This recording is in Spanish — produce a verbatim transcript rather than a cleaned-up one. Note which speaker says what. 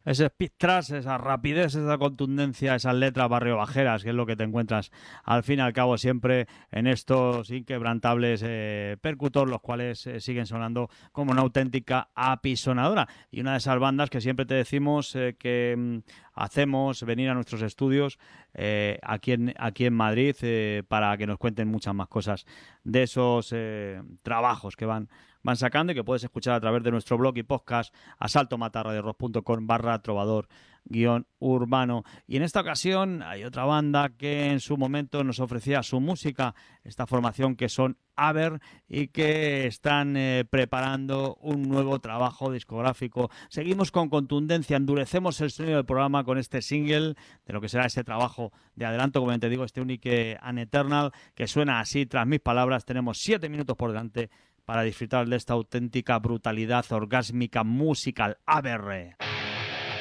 Speaker 1: ese speed thrash, esa rapidez, esa contundencia, esas letras barrio bajeras, que es lo que te encuentras al fin y al cabo siempre en estos inquebrantables eh, percutor, los cuales eh, siguen sonando como una auténtica apisonadora. Y una de esas bandas que siempre te decimos eh, que mm, hacemos venir a nuestros estudios eh, aquí, en, aquí en Madrid eh, para que nos cuenten muchas más cosas de esos eh, trabajos que van van sacando y que puedes escuchar a través de nuestro blog y podcast asaltomatarradiorock.com barra trovador guión urbano. Y en esta ocasión hay otra banda que en su momento nos ofrecía su música, esta formación que son Aber y que están eh, preparando un nuevo trabajo discográfico. Seguimos con contundencia, endurecemos el sonido del programa con este single de lo que será este trabajo de adelanto, como te digo, este Unique and Eternal, que suena así tras mis palabras. Tenemos siete minutos por delante para disfrutar de esta auténtica brutalidad orgásmica musical. A ver.